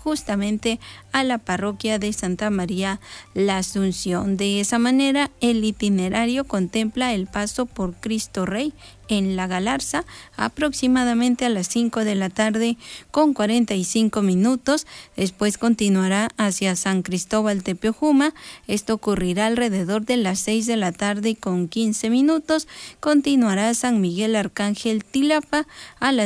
justamente a la parroquia de Santa María la Asunción. De esa manera, el itinerario contempla el paso por Cristo Rey en La Galarza aproximadamente a las 5 de la tarde con 45 minutos. Después continuará hacia San Cristóbal Tepeojuma. Esto ocurrirá alrededor de las 6 de la tarde con 15 minutos. Continuará San Miguel Arcángel Tilapa a las